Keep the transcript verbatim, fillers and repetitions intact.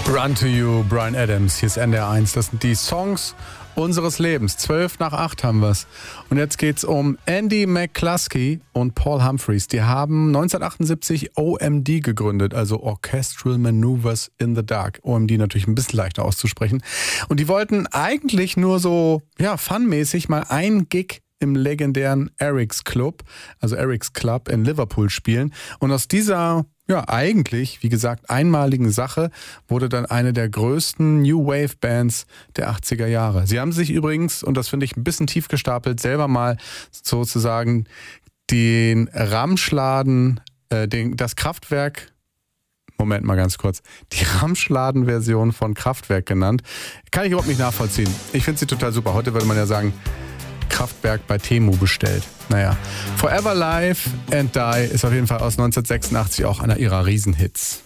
Run to You, Bryan Adams, hier ist N D R eins. Das sind die Songs unseres Lebens. Zwölf nach acht haben wir's. Und jetzt geht's um Andy McCluskey und Paul Humphreys. Die haben neunzehnhundertachtundsiebzig O M D gegründet, also Orchestral Maneuvers in the Dark. O M D natürlich ein bisschen leichter auszusprechen. Und die wollten eigentlich nur so, ja, funmäßig mal ein Gig im legendären Eric's Club, also Eric's Club in Liverpool spielen. Und aus dieser, ja, eigentlich, wie gesagt, einmaligen Sache wurde dann eine der größten New Wave Bands der achtziger Jahre. Sie haben sich übrigens, und das finde ich ein bisschen tief gestapelt, selber mal sozusagen den Ramschladen, äh, den, das Kraftwerk, Moment mal ganz kurz, die Ramschladen-Version von Kraftwerk genannt. Kann ich überhaupt nicht nachvollziehen. Ich finde sie total super. Heute würde man ja sagen, Kraftwerk bei Temu bestellt. Naja, Forever Live and Die ist auf jeden Fall aus neunzehnhundertsechsundachtzig auch einer ihrer Riesenhits.